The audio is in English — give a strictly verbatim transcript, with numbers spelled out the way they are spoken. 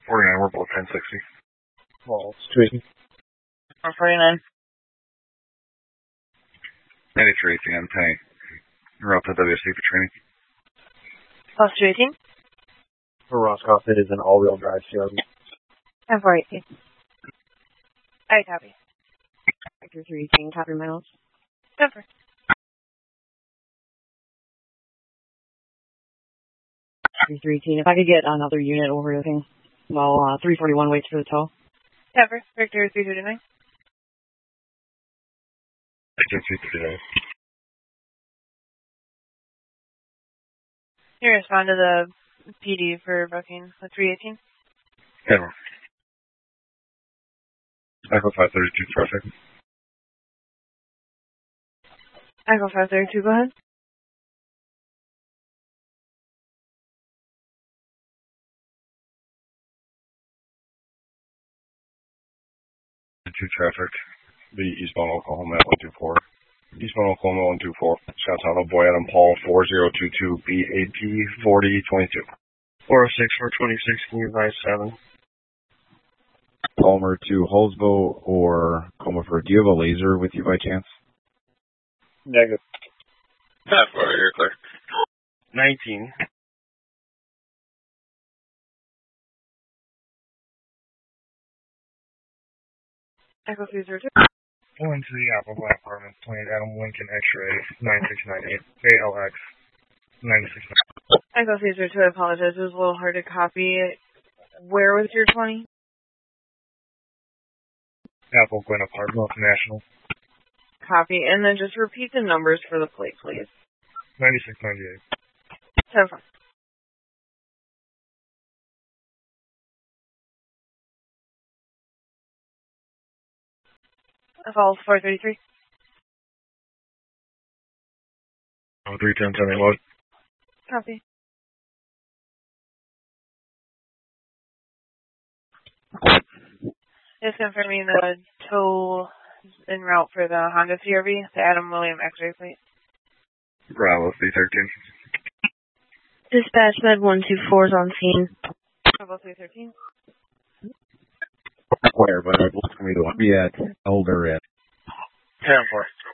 forty-nine, we're both ten sixty. Well, situation. one forty-nine. ninety-three eighteen, I'm Penny. You're up to W S C for training. Plus two eighteen. For Roscoff, it is an all-wheel drive C R V. ten four eighteen. I copy. Victor three eighteen, copy my notes. Over. three eighteen, if I could get another unit over the thing. Well, uh, three forty-one waits for the tow. Over. Victor three thirty-nine. Victor three thirty-nine. You respond to the P D for booking with three eighteen? Camera. Echo five thirty-two, traffic. Echo five thirty-two, go ahead. two traffic. The eastbound Oklahoma at one two four. Eastbound Oklahoma one two four. Scottano Boy Adam Paul four zero two two B A P forty twenty-two. four oh six, four twenty-six, can you advise seven? Palmer to Holsbo or Comerford. Do you have a laser with you by chance? Negative. Half far, you're clear. nineteen. Echo three zero two. Going to the Apple Black Apartments, twenty Adam Lincoln X-ray, nine six nine eight, A L X, nine six nine. Echo three zero two, I apologize, it was a little hard to copy. Where was your twenty? Apple Glen Apartments, National. Copy, and then just repeat the numbers for the plate, please. ninety-six ninety-eight. ten four. Falls four thirty-three. Oh, three ten seventy one. Copy. Just confirming the tow en route for the Honda C R V, the Adam William X-ray plate. Bravo three thirteen. Dispatch Med one two four is on scene. Bravo three thirteen. Where, but I'd like me to be at Elder at ten four.